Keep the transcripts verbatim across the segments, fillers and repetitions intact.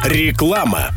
Реклама.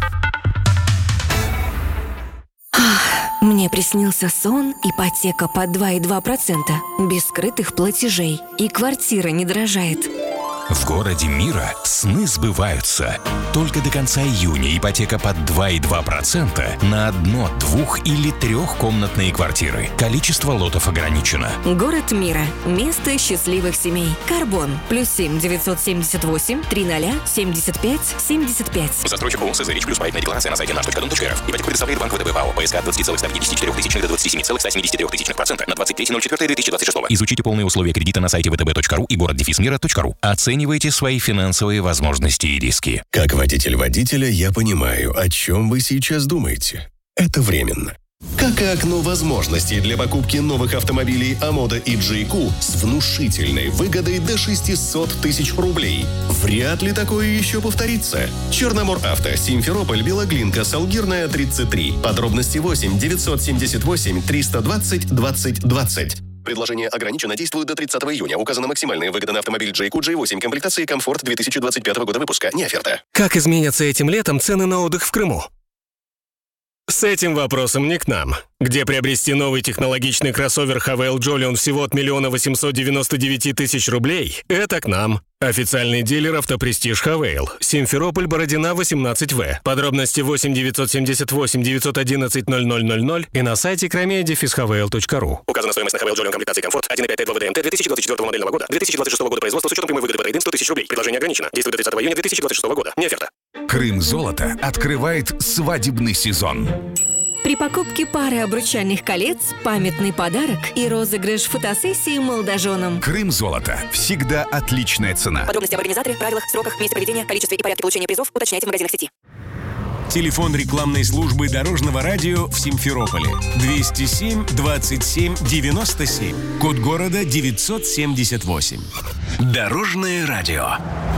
Мне приснился сон, ипотека под два и два процента, без скрытых платежей, и квартира не дорожает. В городе мира сны сбываются. Только до конца июня ипотека под два и два процента на одно-, двух- или трехкомнатные квартиры. Количество лотов ограничено. Город мира. Место счастливых семей. Карбон. Плюс семь девятьсот семьдесят восемь триста семьдесят пять семьдесят пять. Застройщик ООО «СЗРИЧ плюс». Проектная декларация на сайте наш точка дом точка эр эф. Ипотеку предоставляет банк ВТБ ПАО. ПСК от двадцати целых ста пятидесяти четырёх тысяч до двадцати семи целых ста семидесяти трёх тысяч процента на двадцать третье ноль четвёртое две тысячи двадцать шестого. Изучите полные условия кредита на сайте вэ тэ бэ точка ру и город дефис мира точка ру. Оценивайте свои финансовые возможности и риски. Как водитель водителя я понимаю, о чем вы сейчас думаете. Это временно. Как и окно возможностей для покупки новых автомобилей Амода и джей-Ку с внушительной выгодой до шестисот тысяч рублей. Вряд ли такое еще повторится. Черномор Авто, Симферополь, Белоглинка, Салгирная, тридцать три. Подробности восемь девятьсот семьдесят восемь триста двадцать двадцать двадцать. Предложение ограничено, действует до тридцатого июня. Указана максимальная выгода на автомобиль джей-Ку джей восемь комплектации «Комфорт» две тысячи двадцать пятого года выпуска. Не оферта. Как изменятся этим летом цены на отдых в Крыму? С этим вопросом не к нам. Где приобрести новый технологичный кроссовер Хавейл Джолион всего от миллиона восемьсот девяносто девять тысяч рублей? Это к нам. Официальный дилер «Автопрестиж Хавейл». Симферополь, Бородина, восемнадцать вэ. Подробности восемь девятьсот семьдесят восемь девятьсот одиннадцать ноль ноль ноль ноль и на сайте кромея дефис хавейл точка ру. Указана стоимость на Хавейл Джолион комплектации «Комфорт» один и пять два вэ дэ эм тэ две тысячи двадцать четвёртого модельного года, две тысячи двадцать шестого года производства с учетом прямой выгоды по трейд-ин сто тысяч рублей. Предложение ограничено. Действует до тридцатого июня две тысячи двадцать шестого года. Не оферта. Крым Золото открывает свадебный сезон. При покупке пары обручальных колец памятный подарок и розыгрыш фотосессии молодоженам. Крым Золото. Всегда отличная цена. Подробности об организаторе, правилах, сроках, месте проведения, количестве и порядке получения призов уточняйте в магазинах сети. Телефон рекламной службы Дорожного радио в Симферополе. двести семь двадцать семь девяносто семь. Код города девятьсот семьдесят восемь. Дорожное радио.